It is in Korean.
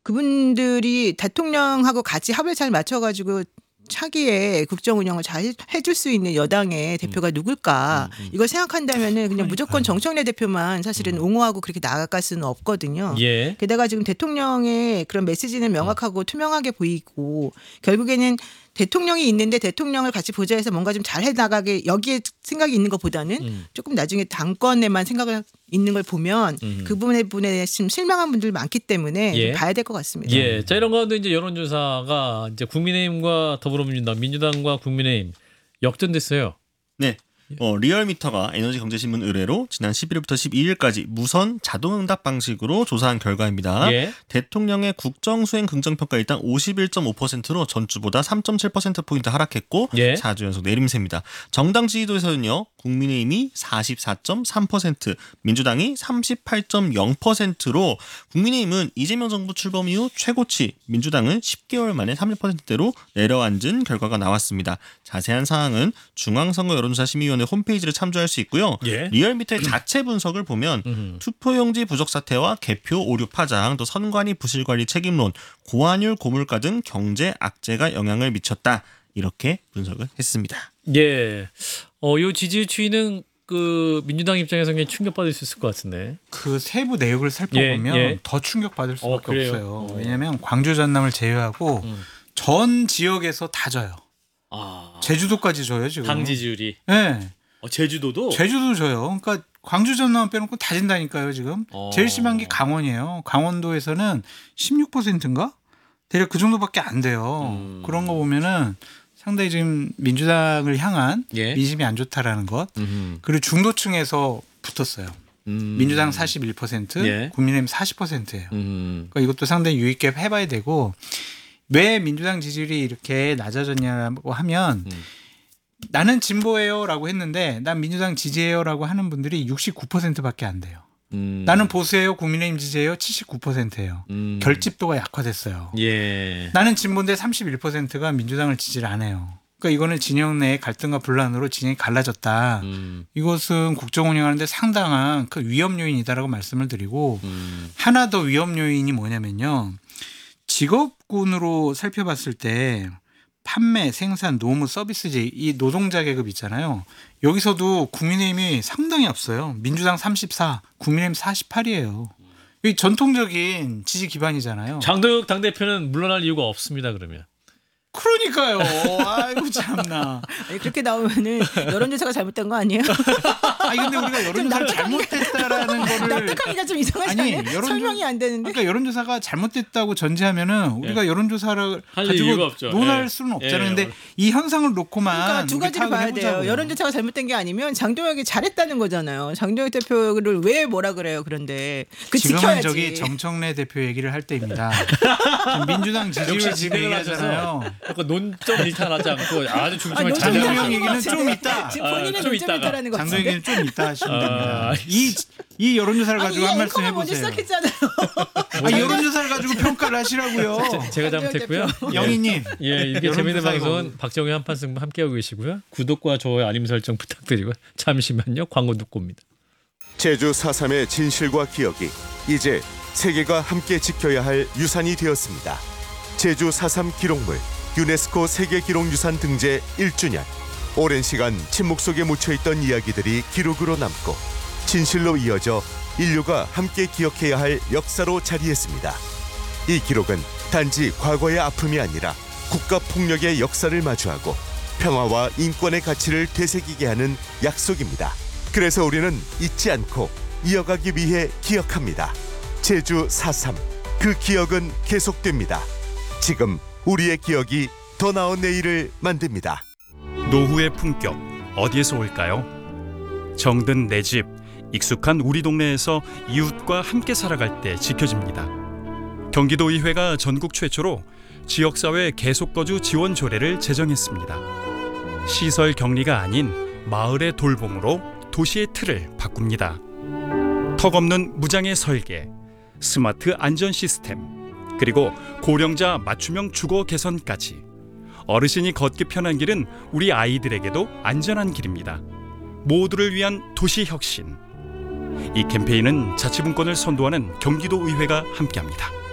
그분들이 대통령하고 같이 합을 잘 맞춰가지고 차기에 국정 운영을 잘 해줄 수 있는 여당의 대표가 누굴까 이걸 생각한다면은 그냥 무조건 정청래 대표만 사실은 옹호하고 그렇게 나아갈 수는 없거든요. 예. 게다가 지금 대통령의 그런 메시지는 명확하고 투명하게 보이고 결국에는 대통령이 있는데 대통령을 같이 보좌해서 뭔가 좀 잘 해나가게 여기에 생각이 있는 것보다는 조금 나중에 당권에만 생각을 있는 걸 보면 그 부분에 지금 실망한 분들 많기 때문에 예. 좀 봐야 될 것 같습니다. 예. 자, 이런 가운데 이제 여론조사가 이제 국민의힘과 더불어민주당, 민주당과 국민의힘 역전됐어요. 네. 리얼미터가 에너지경제신문 의뢰로 지난 11일부터 12일까지 무선 자동응답 방식으로 조사한 결과입니다. 예. 대통령의 국정수행 긍정평가 일단 51.5%로 전주보다 3.7%포인트 하락했고 예. 4주 연속 내림세입니다. 정당 지지도에서는요. 국민의힘이 44.3%, 민주당이 38.0%로 국민의힘은 이재명 정부 출범 이후 최고치, 민주당은 10개월 만에 31%대로 내려앉은 결과가 나왔습니다. 자세한 사항은 중앙선거 여론조사심의위원회 홈페이지를 참조할 수 있고요. 예. 리얼미터의 자체 분석을 보면 투표용지 부족 사태와 개표 오류 파장, 또 선관위 부실관리 책임론, 고환율 고물가 등 경제 악재가 영향을 미쳤다. 이렇게 분석을 했습니다. 예. 요 지지율 추이는 그 민주당 입장에서는 충격받을 수 있을 것 같은데. 그 세부 내역을 살펴보면 예. 더 충격받을 수밖에 그래요? 없어요. 왜냐하면 광주 전남을 제외하고 전 지역에서 다 져요. 제주도까지 져요 지금. 당 지지율이. 네. 제주도도. 제주도 져요. 그러니까 광주 전남 빼놓고 다 진다니까요 지금. 제일 심한 게 강원이에요. 강원도에서는 16%인가? 대략 그 정도밖에 안 돼요. 그런 거 보면은 상당히 지금 민주당을 향한 예. 민심이 안 좋다라는 것. 그리고 중도층에서 붙었어요. 민주당 41%, 예. 국민의힘 40%예요. 그러니까 이것도 상당히 유의깊게 해봐야 되고 왜 민주당 지지율이 이렇게 낮아졌냐고 하면 나는 진보예요라고 했는데 난 민주당 지지해요라고 하는 분들이 69%밖에 안 돼요. 나는 보수예요, 국민의힘 지지해요, 79%예요. 결집도가 약화됐어요. 예. 나는 진보인데 31%가 민주당을 지지를 안 해요. 그러니까 이거는 진영 내의 갈등과 분란으로 진영이 갈라졌다. 이것은 국정 운영하는데 상당한 그 위험 요인이다라고 말씀을 드리고 하나 더 위험 요인이 뭐냐면요. 직업군으로 살펴봤을 때 판매, 생산, 노무, 서비스직 이 노동자 계급 있잖아요. 여기서도 국민의힘이 상당히 앞서요. 민주당 34, 국민의힘 48이에요. 이 전통적인 지지 기반이잖아요. 장도혁 당대표는 물러날 이유가 없습니다. 그러면. 그러니까요. 아이고 참나. 아니, 그렇게 나오면은 여론조사가 잘못된 거 아니에요? 아니 근데 우리가 여론조사를 잘못됐다라는 거를 납득하기가 좀 이상하잖아요. 설명이 안 되는데. 그러니까 여론조사가 잘못됐다고 전제하면은 우리가 여론조사를 할 가지고 이유가 없죠. 논할 예. 수는 없잖아요. 예. 근데 이 현상을 놓고만 그러니까 두 가지를 봐야 돼요. 여론조사가 잘못된 게 아니면 장도혁이 잘했다는 거잖아요. 장도혁 대표를 왜 뭐라 그래요? 그런데 그 지금은 지켜야지. 저기 정청래 대표 얘기를 할 때입니다. 민주당 지지율 지금 얘기하잖아요. 약간 논점 일탈하지 않고 아주 중심을 논점 잘 장도혁 하는 얘기는 것 좀 같은데. 있다. 지금 본인은 좀 논점 있다가. 있다라는 거 장도혁 같은데. 얘기는 좀 있다 하시면 됩니다. 아, 이 여론조사를 아니 가지고 한 말씀 앵커가 먼저 해보세요. 시작했잖아요. 여론조사를 가지고 평가를 하시라고요. 제가 잘못했고요. 영희님. 예, 이렇게 재밌는 여론조사 이거. 방송은 박정희 한판 승부 함께하고 계시고요. 구독과 좋아요, 알림 설정 부탁드리고 잠시만요. 광고 듣고 옵니다. 제주 4.3의 진실과 기억이 이제 세계가 함께 지켜야 할 유산이 되었습니다. 제주 4.3 기록물 유네스코 세계기록유산 등재 1주년. 오랜 시간 침묵 속에 묻혀있던 이야기들이 기록으로 남고 진실로 이어져 인류가 함께 기억해야 할 역사로 자리했습니다. 이 기록은 단지 과거의 아픔이 아니라 국가폭력의 역사를 마주하고 평화와 인권의 가치를 되새기게 하는 약속입니다. 그래서 우리는 잊지 않고 이어가기 위해 기억합니다. 제주 4.3, 그 기억은 계속됩니다. 지금 우리의 기억이 더 나은 내일을 만듭니다. 노후의 품격 어디에서 올까요? 정든 내 집, 익숙한 우리 동네에서 이웃과 함께 살아갈 때 지켜집니다. 경기도의회가 전국 최초로 지역사회 계속거주 지원 조례를 제정했습니다. 시설 격리가 아닌 마을의 돌봄으로 도시의 틀을 바꿉니다. 턱없는 무장의 설계, 스마트 안전 시스템, 그리고 고령자 맞춤형 주거 개선까지 어르신이 걷기 편한 길은 우리 아이들에게도 안전한 길입니다. 모두를 위한 도시 혁신. 이 캠페인은 자치분권을 선도하는 경기도의회가 함께합니다.